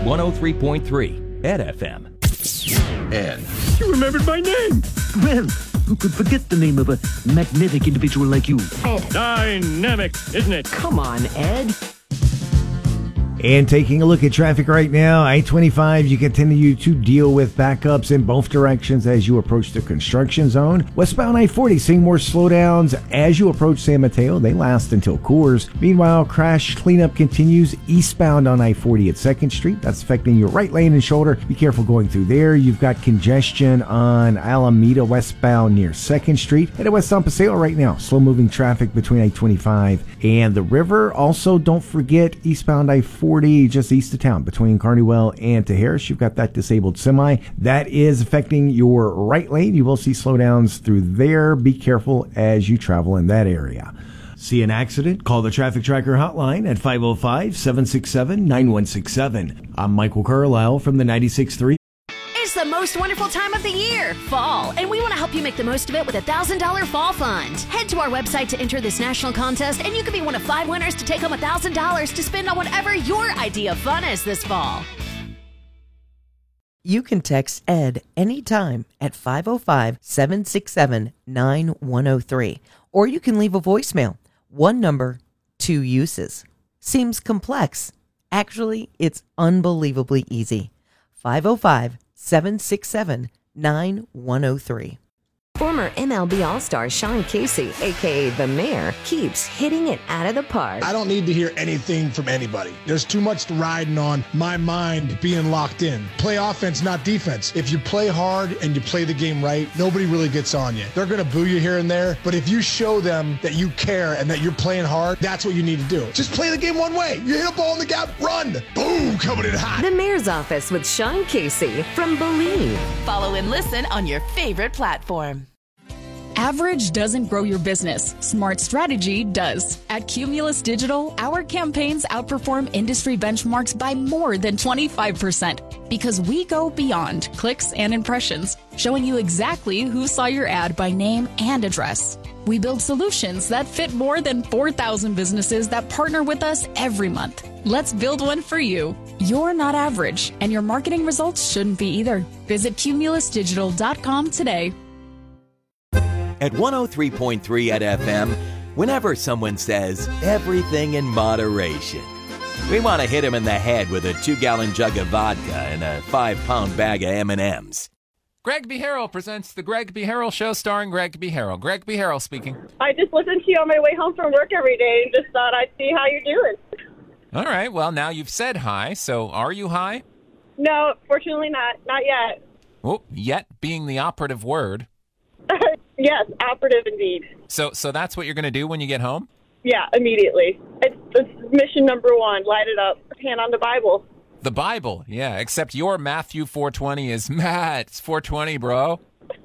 103.3 Ed FM. Ed. You remembered my name. Well, who could forget the name of a magnetic individual like you? Ed. Dynamic, isn't it? Come on, Ed. And taking a look at traffic right now, I-25, you continue to deal with backups in both directions as you approach the construction zone. Westbound I-40 seeing more slowdowns as you approach San Mateo. They last until Coors. Meanwhile, crash cleanup continues eastbound on I-40 at 2nd Street. That's affecting your right lane and shoulder. Be careful going through there. You've got congestion on Alameda westbound near 2nd Street. And at West San Paseo right now, slow-moving traffic between I-25 and the river. Also, don't forget eastbound I-40 just east of town between Carneyville and Tejares. You've got that disabled semi. That is affecting your right lane. You will see slowdowns through there. Be careful as you travel in that area. See an accident? Call the Traffic Tracker hotline at 505-767-9167. I'm Michael Carlisle from the 96.3. It's the most wonderful time of the year, fall, and we want to help you make the most of it with a $1,000 fall fund. Head to our website to enter this national contest, and you could be one of 5 winners to take home $1,000 to spend on whatever your idea of fun is this fall. You can text ED anytime at 505-767-9103, or you can leave a voicemail. 1 number, 2 uses. Seems complex. Actually, it's unbelievably easy. 505-767-9103. Former MLB All-Star Sean Casey, a.k.a. The Mayor, keeps hitting it out of the park. I don't need to hear anything from anybody. There's too much riding on my mind being locked in. Play offense, not defense. If you play hard and you play the game right, nobody really gets on you. They're going to boo you here and there, but if you show them that you care and that you're playing hard, that's what you need to do. Just play the game one way. You hit a ball in the gap, run. Boom, coming in hot. The Mayor's Office with Sean Casey from Believe. Follow and listen on your favorite platform. Average doesn't grow your business. Smart strategy does. At Cumulus Digital, our campaigns outperform industry benchmarks by more than 25% because we go beyond clicks and impressions, showing you exactly who saw your ad by name and address. We build solutions that fit more than 4,000 businesses that partner with us every month. Let's build one for you. You're not average, and your marketing results shouldn't be either. Visit cumulusdigital.com today. At 103.3 at FM, whenever someone says everything in moderation, we want to hit them in the head with a 2-gallon jug of vodka and a 5-pound bag of M&Ms. Greg B. Harrell presents The Greg B. Harrell Show starring Greg B. Harrell. Greg B. Harrell speaking. I just listen to you on my way home from work every day and just thought I'd see how you're doing. All right, well, now you've said hi, so are you high? No, fortunately not. Not yet. Oh, yet being the operative word. Yes, operative indeed. So that's what you're going to do when you get home? Yeah, immediately. It's mission number 1. Light it up. Hand on the Bible. The Bible, yeah, except your Matthew 4:20 is Matt. It's 4:20, bro.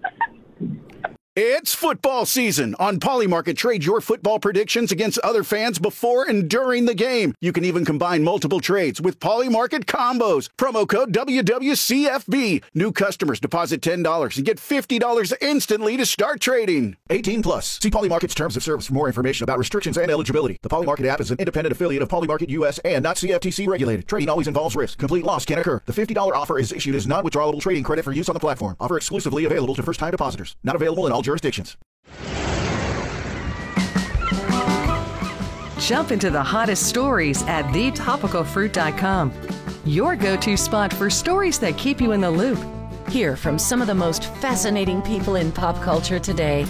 It's football season. On Polymarket, trade your football predictions against other fans before and during the game. You can even combine multiple trades with Polymarket combos. Promo code WWCFB. New customers deposit $10 and get $50 instantly to start trading. 18 plus. See Polymarket's terms of service for more information about restrictions and eligibility. The Polymarket app is an independent affiliate of Polymarket US and not CFTC regulated. Trading always involves risk. Complete loss can occur. The $50 offer is issued as non-withdrawable trading credit for use on the platform. Offer exclusively available to first-time depositors. Not available in all jurisdictions. Jump into the hottest stories at thetopicalfruit.com. Your go-to spot for stories that keep you in the loop. Hear from some of the most fascinating people in pop culture today.